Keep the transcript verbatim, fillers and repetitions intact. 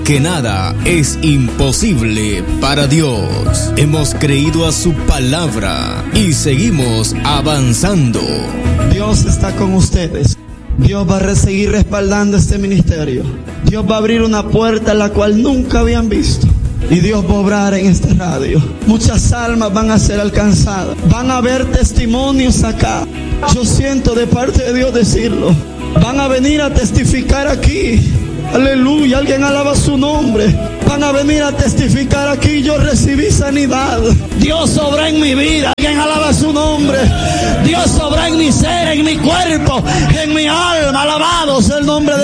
que nada es imposible para Dios. Hemos creído a su palabra y seguimos avanzando. Dios está con ustedes. Dios va a seguir respaldando este ministerio. Dios va a abrir una puerta en la cual nunca habían visto. Y Dios va a obrar en esta radio. Muchas almas van a ser alcanzadas. Van a haber testimonios acá. Yo siento de parte de Dios decirlo. Van a venir a testificar aquí. Aleluya, alguien alaba su nombre. Van a venir a testificar aquí. Yo recibí sanidad. Dios obra en mi vida. Alguien alaba su nombre. Dios obra en mi ser, en mi cuerpo, en mi alma. Alabado sea el nombre de